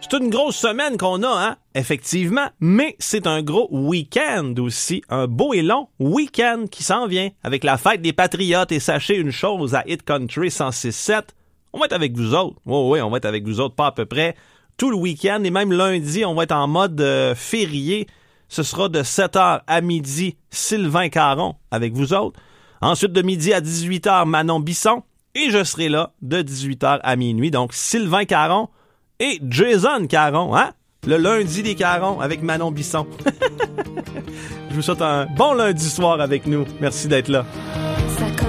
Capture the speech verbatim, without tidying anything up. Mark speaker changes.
Speaker 1: C'est une grosse semaine qu'on a, hein? Effectivement, mais c'est un gros week-end aussi. Un beau et long week-end qui s'en vient avec la fête des Patriotes. Et sachez une chose, à Hit Country cent six sept, on va être avec vous autres. Oui, oui, on va être avec vous autres, pas à peu près tout le week-end. Et même lundi, on va être en mode euh, férié. Ce sera de sept heures à midi, Sylvain Caron avec vous autres. Ensuite, de midi à dix-huit heures, Manon Bisson. Et je serai là de dix-huit heures à minuit. Donc, Sylvain Caron et Jason Caron, hein? Le lundi des Carons avec Manon Bisson. Je vous souhaite un bon lundi soir avec nous. Merci d'être là.